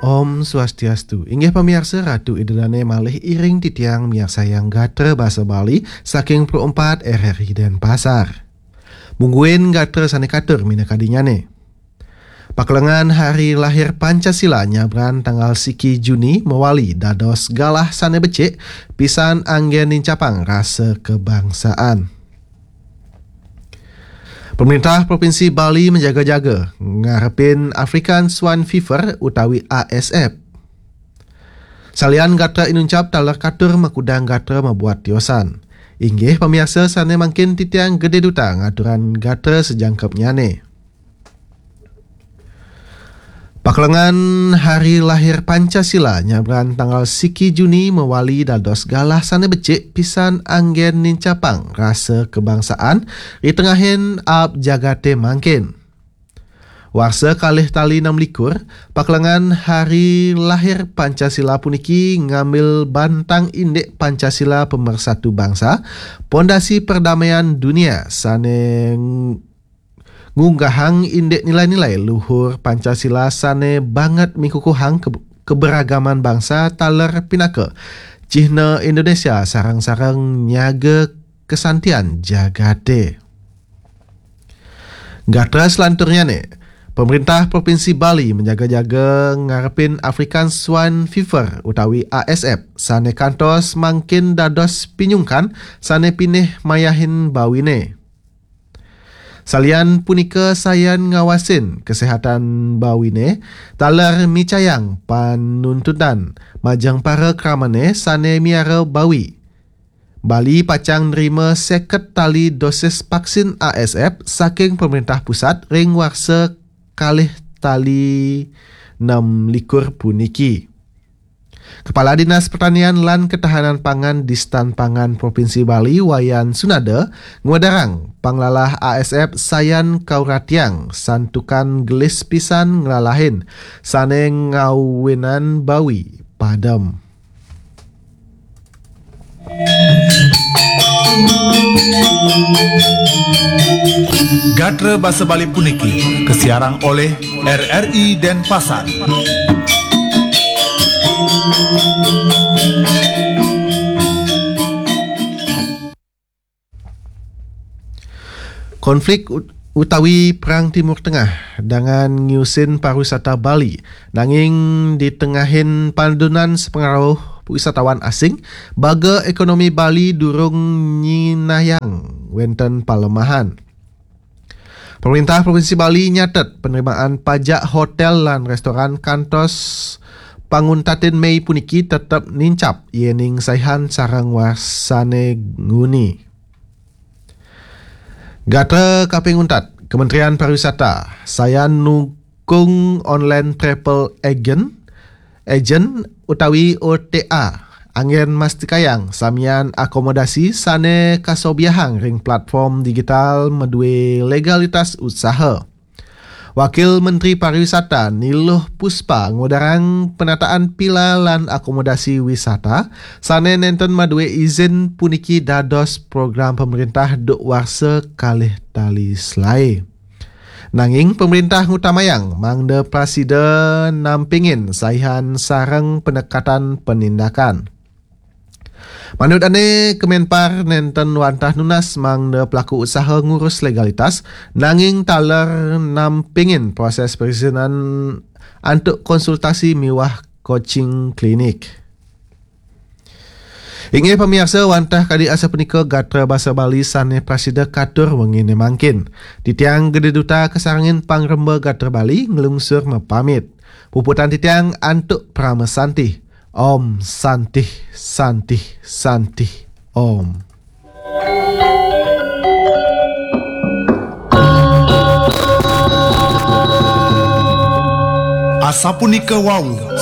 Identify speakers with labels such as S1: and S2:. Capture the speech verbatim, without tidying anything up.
S1: Om Swastiastu. Inggih pamirsa, Ratu Idulane malih iring titiang miarsa yang gatra bahasa Bali saking perempat R R I Denpasar. Mungguin gatra sane katur minakadinyane. Pakelengan hari lahir Pancasila nyabran tanggal siki Juni mewali dados galah sane becik pisan anggen nincapang rasa kebangsaan. Pemerintah Provinsi Bali menjaga-jaga ngarepin African Swine Fever utawi A S F. Salian gatra inuncap talar katur makudang gatra membuat tiosan. Inggih pemirsa sane mangkin titiang gede duta ngaturan gatra sejangkep nyane. Pakelengan hari lahir Pancasila nyabran tanggal siki Juni mewali dados galah sane becik pisan anggen nincapang rasa kebangsaan di tengahin ab jagate mangkin. Warsa kalih tali enam likur, pakelengan hari lahir Pancasila puniki ngambil bantang indek Pancasila pemersatu bangsa, pondasi perdamaian dunia sane ngunggahang indek nilai-nilai luhur Pancasila sane banget mikukuhang ke- keberagaman bangsa taler pinaka cihna Indonesia sarang-sarang nyaga kesantian jagate. Gatra selanturnya ne, pemerintah Provinsi Bali menjaga-jaga ngarepin African Swine Fever utawi A S F sane kantos mangkin dados pinyungkan sane pinih mayahin bawine. Salian punika sayan ngawasin kesehatan bawine talar micayang panuntutan majang para kramane sane miara bawi. Bali pacang nerima seket tali dosis vaksin A S F saking pemerintah pusat ring warsa kalih tali enam likur puniki. Kepala Dinas Pertanian lan Ketahanan Pangan Distan Pangan Provinsi Bali Wayan Sunada nguadarang panglalah A S F sayan kauratiang santukan gelis pisan ngelalahin sane ngawinan bawi padam.
S2: Gatra Bahasa Bali puniki kesiarang oleh R R I Denpasar.
S1: Konflik utawi Perang Timur Tengah dengan nyusin pariwisata Bali nanging ditengahin pandunan sepengaruh wisatawan asing baga ekonomi Bali durung nyinayang wenten palemahan. Pemerintah Provinsi Bali nyatet penerimaan pajak hotel lan restoran kantos panguntatin Mei puniki tetap nincap yening saihan sarang wasane nguni. Gatra kaping untat, Kementerian Pariwisata sayan nukung online travel agent agent utawi O T A angin mastikayang samian akomodasi sane kasobiahang ring platform digital medue legalitas usaha. Wakil Menteri Pariwisata Niluh Puspa ngudarang penataan pila lan akomodasi wisata sane nenten madue izin puniki dados program pemerintah duk warsa kalih tali selai. Nanging pemerintah ngutamayang mangde presiden nampingin saihan sareng pendekatan penindakan. Manut ane Kemenpar nenten wantah nunas mangde pelaku usaha ngurus legalitas nanging taler nampingin proses perizinan untuk konsultasi miwah coaching klinik. Inggih pemirsa wantah kadi asa punika Gatra Bahasa Bali sane prasida katur wengine mangkin. Titiang Gede Duta Kesarangin Pangremba Gatra Bali ngelungsur mepamit. Puputan titiang antuk Prama Santih. Om Santih Santih Santih Om.
S2: Asapunika wau